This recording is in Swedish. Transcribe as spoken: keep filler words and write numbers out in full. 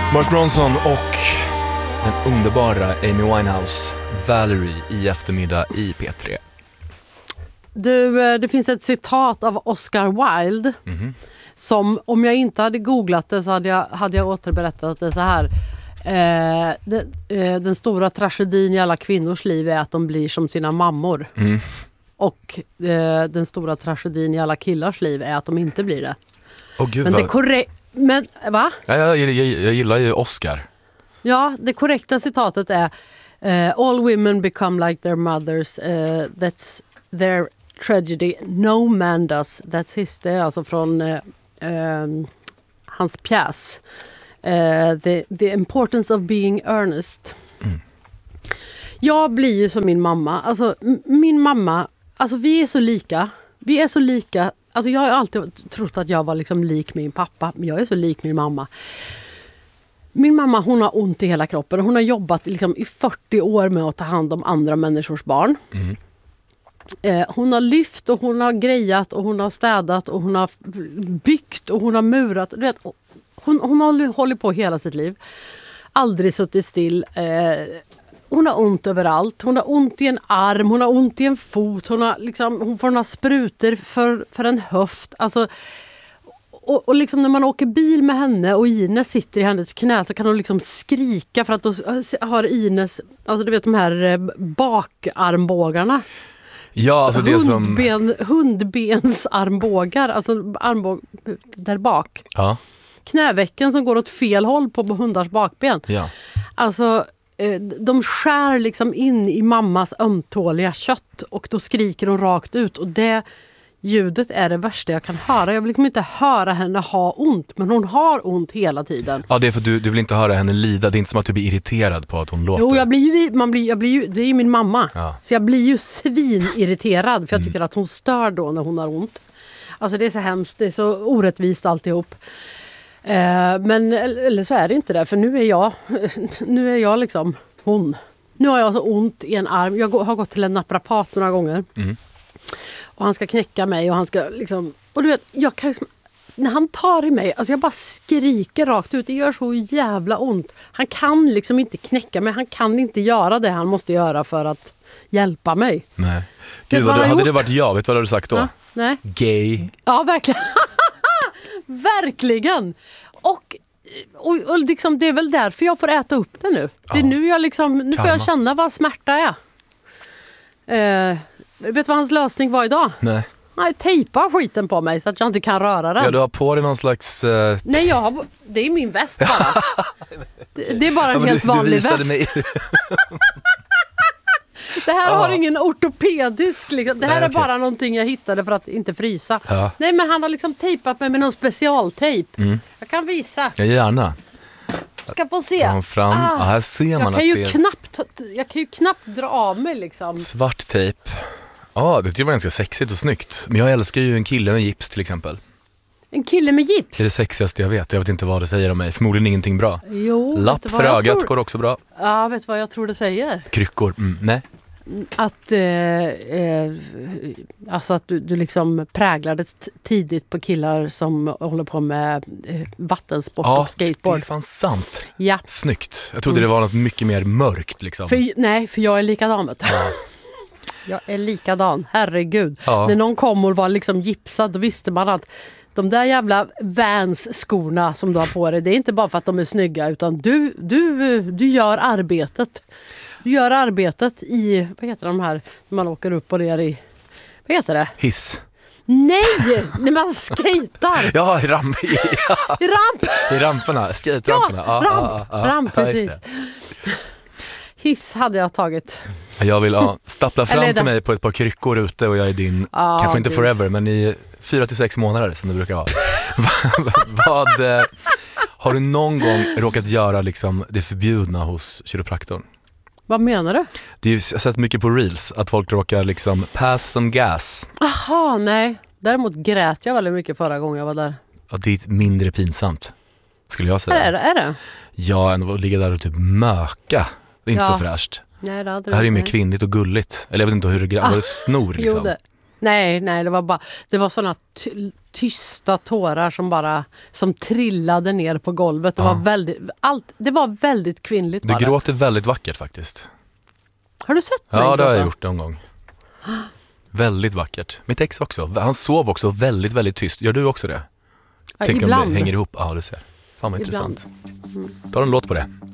Mark Ronson och den underbara Amy Winehouse, Valerie, i eftermiddag i P tre. Du, det finns ett citat av Oscar Wilde mm-hmm. som, om jag inte hade googlat det så hade jag, hade jag återberättat det så här. Eh, det, eh, den stora tragedin i alla kvinnors liv är att de blir som sina mammor. Mm. Och eh, den stora tragedin i alla killars liv är att de inte blir det. Oh, Gud, Men vad... det korrekta... Men, va? Ja, jag, jag, jag, jag gillar ju Oscar. Ja, det korrekta citatet är uh, All women become like their mothers. Uh, that's their tragedy. No man does. That's his. Det är alltså från uh, um, hans pjäs. Uh, the, the importance of being earnest. Mm. Jag blir ju som min mamma. Alltså, m- min mamma... Alltså, vi är så lika. Vi är så lika... Alltså jag har alltid trott att jag var liksom lik min pappa, men jag är så lik min mamma. Min mamma, hon har ont i hela kroppen. Hon har jobbat liksom i fyrtio år med att ta hand om andra människors barn. Mm. Eh, hon har lyft och hon har grejat och hon har städat och hon har byggt och hon har murat. Du vet, hon, hon har hållit på hela sitt liv. Aldrig suttit still. Eh, Hon har ont överallt. Hon har ont i en arm, hon har ont i en fot. Hon, har liksom, hon får några sprutor för, för en höft. Alltså, och, och liksom när man åker bil med henne och Ines sitter i hennes knä så kan hon liksom skrika för att då har Ines, alltså du vet de här bakarmbågarna. Ja, alltså det Hundben, som... Hundbensarmbågar, alltså armbåg där bak. Ja. Knävecken som går åt fel håll på hundars bakben. Ja. Alltså... De skär liksom in i mammas ömtåliga kött och då skriker hon rakt ut och det ljudet är det värsta jag kan höra. Jag vill liksom inte höra henne ha ont, men hon har ont hela tiden. Ja, det är för att du, du vill inte höra henne lida. Det är inte som att du blir irriterad på att hon låter. Jo, jag blir ju, man blir, jag blir ju, det är ju min mamma. Ja. Så jag blir ju svinirriterad för jag tycker mm. att hon stör då när hon har ont. Alltså det är så hemskt, det är så orättvist alltihop. Eh, men eller så är det inte det, för nu är jag nu är jag liksom hon. Nu har jag så ont i en arm. Jag har gått till en naprapat några gånger. Mm. Och han ska knäcka mig och han ska liksom, och du vet, jag kan liksom, när han tar i mig, alltså jag bara skriker rakt ut. Det gör så jävla ont. Han kan liksom inte knäcka mig. Han kan inte göra det han måste göra för att hjälpa mig. Nej. Gud, vad vad hade gjort? Det varit jag, vet vad du hade sagt då? Ja, nej. Gay. Ja, verkligen. Verkligen. Och, och, och liksom, det är väl därför jag får äta upp det nu. Ja. Det är nu jag liksom, nu får jag känna vad smärta är. Eh, vet du vad hans lösning var idag? Nej. Nej, tejpa skiten på mig så att jag inte kan röra den. Ja, du har på dig någon slags... Uh... Nej, jag har, det är min väst bara. det, det är bara en ja, helt du, vanlig du väst. Mig. Det här ah. har ingen ortopedisk liksom. Det här Nej, är okay. bara någonting jag hittade för att inte frysa. Ja. Nej, men han har liksom tejpat mig med någon specialtejp. Mm. Jag kan visa. Ja, gärna. Ska få se. Ah. Fram. Ah, här ser man jag att kan ju det är... knappt jag kan ju knappt dra av mig liksom. Svart tejp. Ja, ah, det var ganska sexigt och snyggt. Men jag älskar ju en kille med gips till exempel. En kille med gips? Det är det sexigaste jag vet. Jag vet inte vad det säger om mig. Förmodligen ingenting bra. Jo, lapp för ögat tror... går också bra. Ja, vet du vad jag tror det säger? Kryckor. Mm, nej. Att, eh, eh, alltså att du, du liksom präglades t- tidigt på killar som håller på med eh, vattensport ja, och skateboard. Det är fan sant. Ja. Snyggt. Jag trodde mm. det var något mycket mer mörkt. Liksom. För, nej, för jag är likadan. Ja. Jag är likadan, herregud. Ja. När någon kom och var liksom gipsad, då visste man att de där jävla Vans-skorna som du har på dig, det är inte bara för att de är snygga, utan du, du, du gör arbetet. Du gör arbetet i, vad heter de här, när man åker upp och ner i, vad heter det? Hiss. Nej, när man skejtar. Ja, i, ramp, i, ja. I ramp. I ramperna, skateramperna. Ja, ramp, ja, ja, ramp ja, precis. Hiss hade jag tagit. Jag vill ja, stappla fram till mig på ett par kryckor ute och jag är din, ah, kanske inte forever, men i fyra till sex månader som det brukar vara. Vad, eh, har du någon gång råkat göra liksom det förbjudna hos kiropraktorn? Vad menar du? Det är ju, jag har sett mycket på Reels att folk råkar liksom pass some gas. Aha, nej. Däremot grät jag väldigt mycket förra gången jag var där. Ja, det är mindre pinsamt, skulle jag säga. Är det? Är det? Ja, än att ligga där och typ möka. Det är inte ja. så fräscht. Nej, det, det här är ju mer kvinnligt och gulligt. Eller jag vet inte hur det är. Ah, det snor liksom. Jo, det. Nej, nej, det var bara det var såna ty- tysta tårar som bara som trillade ner på golvet. Det ja. var väldigt allt det var väldigt kvinnligt. Du gråter väldigt vackert faktiskt. Har du sett mig? Ja, det har jag gjort någon gång. Väldigt vackert. Mitt ex också. Han sov också väldigt, väldigt tyst. Gör du också det? Ja, tänker ibland. om det hänger ihop. Ja, du ser. Fan vad Ibland. intressant. Ta en låt på det.